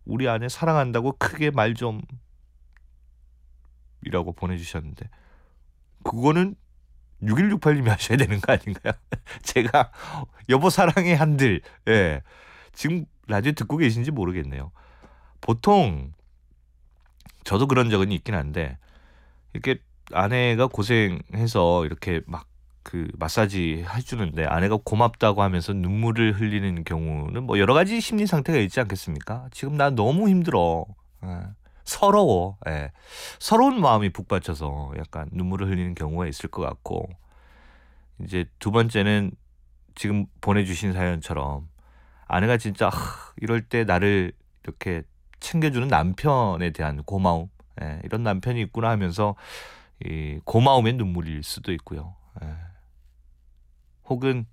우리 아내 사랑한다고 크게 말 좀 이라고 보내주셨는데 그거는 6168님이 하셔야 되는 거 아닌가요? 제가 여보 사랑해 한들 예. 지금 라디오 듣고 계신지 모르겠네요. 보통 저도 그런 적은 있긴 한데 이렇게 아내가 고생해서 이렇게 막 그 마사지 해주는데 아내가 고맙다고 하면서 눈물을 흘리는 경우는 뭐 여러 가지 심리 상태가 있지 않겠습니까? 지금 나 너무 힘들어. 예. 서러워. 예. 서러운 마음이 북받쳐서 약간 눈물을 흘리는 경우가 있을 것 같고 이제 두 번째는 지금 보내주신 사연처럼 아내가 진짜 이럴 때 나를 이렇게 챙겨주는 남편에 대한 고마움 예, 이런 남편이 있구나 하면서 이 고마움의 눈물일 수도 있고요. 예. 혹은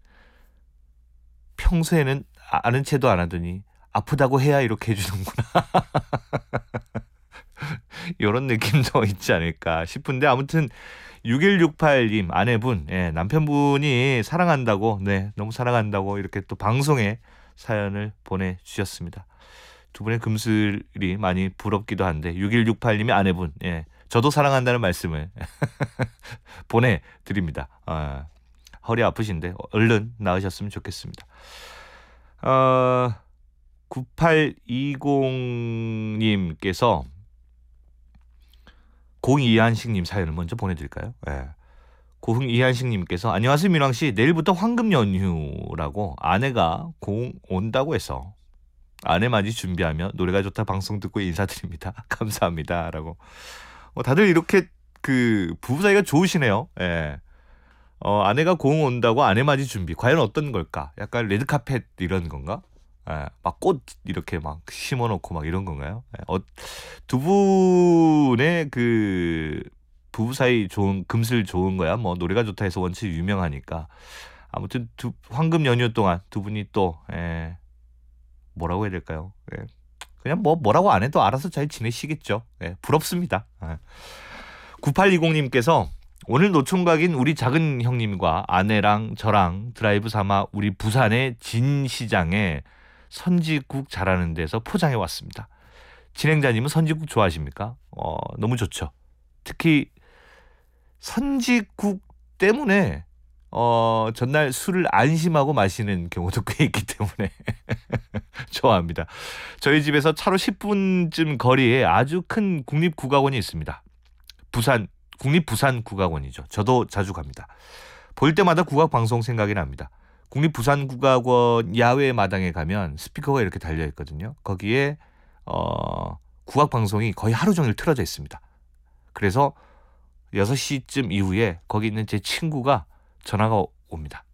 평소에는 아는 체도 안 하더니 아프다고 해야 이렇게 해주는구나. 이런 느낌도 있지 않을까 싶은데 아무튼 6168님 아내분 예, 남편분이 사랑한다고 네 너무 사랑한다고 이렇게 또 방송에 사연을 보내주셨습니다. 두 분의 금슬이 많이 부럽기도 한데 6168님의 아내분 예, 저도 사랑한다는 말씀을 보내드립니다. 허리 아프신데 얼른 나으셨으면 좋겠습니다. 9820님께서 고흥 이한식님 사연을 먼저 보내드릴까요? 예. 고흥 이한식님께서 안녕하세요 민왕씨 내일부터 황금 연휴라고 아내가 고흥 온다고 해서 아내 맞이 준비하며 노래가 좋다 방송 듣고 인사드립니다. 감사합니다 라고 다들 이렇게 그 부부 사이가 좋으시네요. 예. 아내가 고흥 온다고 아내 맞이 준비 과연 어떤 걸까? 약간 레드카펫 이런 건가? 예, 막 꽃 이렇게 막 심어놓고 막 이런 건가요? 예, 두 분의 그 부부 사이 좋은 금슬 좋은 거야. 뭐 노래가 좋다 해서 원체 유명하니까 아무튼 황금 연휴 동안 두 분이 또 뭐라고 해야 될까요? 예, 그냥 뭐라고 안 해도 알아서 잘 지내시겠죠. 예, 부럽습니다. 9820님께서 오늘 노총각인 우리 작은 형님과 아내랑 저랑 드라이브 삼아 우리 부산의 진시장에 선지국 잘하는 데서 포장해 왔습니다. 진행자님은 선지국 좋아하십니까? 너무 좋죠. 특히 선지국 때문에 전날 술을 안심하고 마시는 경우도 꽤 있기 때문에 좋아합니다. 저희 집에서 차로 10분쯤 거리에 아주 큰 국립국악원이 있습니다. 국립부산국악원이죠. 저도 자주 갑니다. 볼 때마다 국악방송 생각이 납니다. 국립부산국악원 야외 마당에 가면 스피커가 이렇게 달려있거든요. 거기에 국악방송이 거의 하루 종일 틀어져 있습니다. 그래서 6시쯤 이후에 거기 있는 제 친구가 전화가 옵니다.